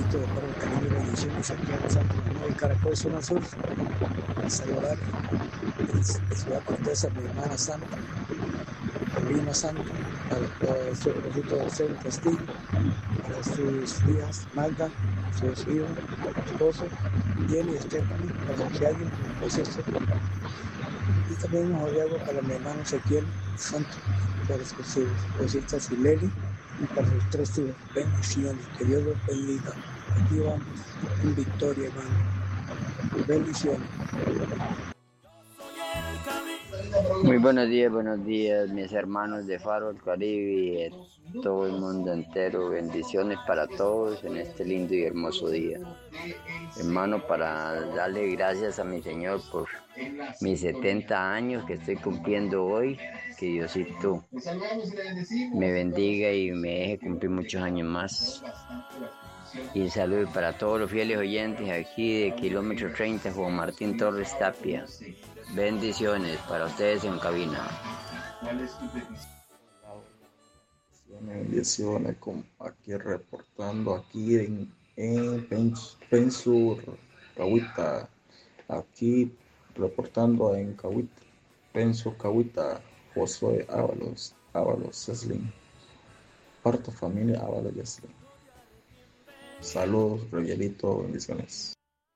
Miguelito de Paro Caribe, bendiciones aquí en Santa María del Caracol, zona sur, a saludar en Ciudad Cortés a mi hermana Santa, Paulina Santa, para su esposito José Castillo, para sus hijas Magda, sus hijos, su esposo, Jenny y Stephanie, para que alguien pues esto. Y también un ordeado para mi hermano Ezequiel Santo, para sus espositas Hileli y para sus tres hijos. Bendiciones, que Dios los bendiga. Aquí vamos en victoria, hermano. Bendiciones. Muy buenos días, mis hermanos de Faro del Caribe y de todo el mundo entero. Bendiciones para todos en este lindo y hermoso día. Hermano, para darle gracias a mi Señor por mis 70 años que estoy cumpliendo hoy. Que Diosito me bendiga y me deje cumplir muchos años más. Y saludos para todos los fieles oyentes aquí de kilómetro 30, Juan Martín Torres Tapia. Bendiciones para ustedes en cabina. Bendiciones, aquí reportando aquí en Pensur, Cahuita. Aquí reportando en Cahuita, Pensur, Cahuita, Josué Ábalos Ceslin. Parto familia Ábalos Ceslin. Saludos, Rogelito, bendiciones.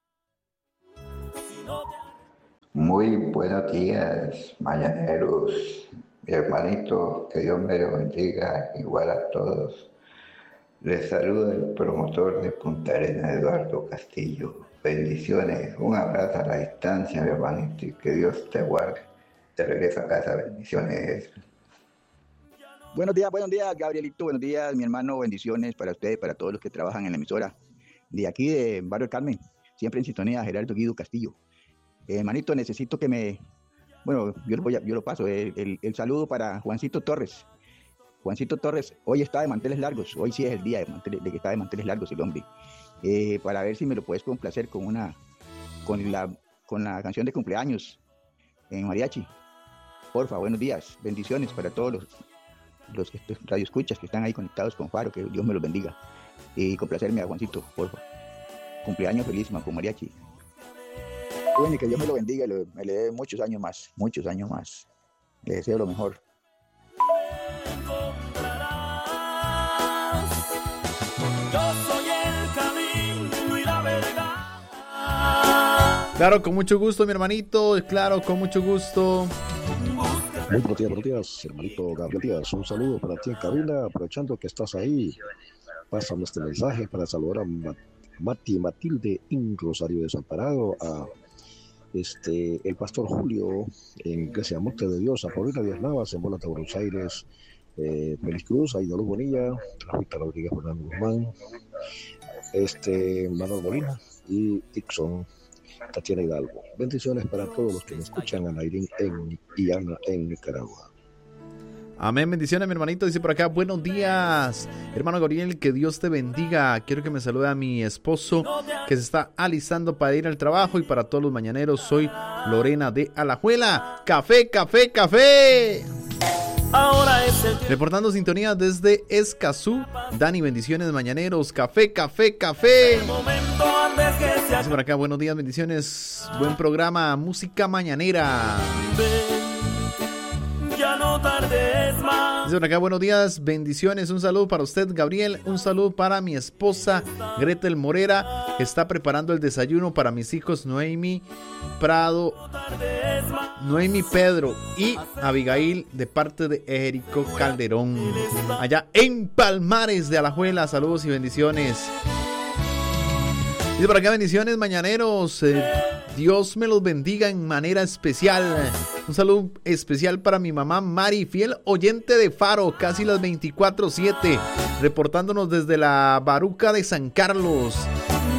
Muy buenos días, mañaneros, mi hermanito, que Dios me lo bendiga, igual a todos. Les saluda el promotor de Punta Arenas, Eduardo Castillo. Bendiciones, un abrazo a la distancia, mi hermanito, y que Dios te guarde. Te regreso a casa, bendiciones. Buenos días, Gabrielito, buenos días, mi hermano, bendiciones para ustedes, para todos los que trabajan en la emisora. De aquí, de Barrio del Carmen, siempre en sintonía, Gerardo Guido Castillo. Hermanito, necesito que yo lo paso, el saludo para Juancito Torres. Juancito Torres, hoy está de manteles largos, hoy sí es el día de que está de manteles largos el hombre. Para ver si me lo puedes complacer con la canción de cumpleaños en mariachi. Porfa, buenos días, bendiciones para todos los radioescuchas que están ahí conectados con Faro, que Dios me los bendiga. Y complacerme a Juancito, porfa. Cumpleaños feliz, con mariachi. Bueno, y que Dios me lo bendiga y me le dé muchos años más. Le deseo lo mejor. Claro, con mucho gusto, mi hermanito. Claro, con mucho gusto. Muy buenos días, hermanito Gabriel Díaz. Un saludo para ti en cabina, aprovechando que estás ahí. Pásame este mensaje para saludar a Mati y Matilde en Rosario Desamparado, a el pastor Julio en Iglesia Monte de Dios, a Paulina Díaz Navas en Bolas de Buenos Aires, Félix Cruz, a Idoluz Bonilla, Rita Rodríguez, Fernando Guzmán, Manuel Molina y Dixon, Tatiana Hidalgo. Bendiciones para todos los que me escuchan, Ana Irene y Ana en Nicaragua. Amén, bendiciones, mi hermanito. Dice por acá, buenos días, hermano Gabriel, que Dios te bendiga. Quiero que me salude a mi esposo que se está alistando para ir al trabajo, y para todos los mañaneros. Soy Lorena de Alajuela. ¡Café! Ahora es el... Reportando sintonía desde Escazú. Dani, bendiciones, mañaneros. ¡Café! Dice por acá, buenos días, bendiciones. Buen programa, música mañanera. Ya no tardes más. Dice por acá, buenos días, bendiciones, un saludo para usted, Gabriel, un saludo para mi esposa Gretel Morera, que está preparando el desayuno para mis hijos Noemi Pedro y Abigail, de parte de Érico Calderón, allá en Palmares de Alajuela. Saludos y bendiciones. Dice por acá, bendiciones, mañaneros. Dios me los bendiga en manera especial. Un saludo especial para mi mamá Mari, fiel oyente de Faro, casi las 24/7, reportándonos desde la Baruca de San Carlos.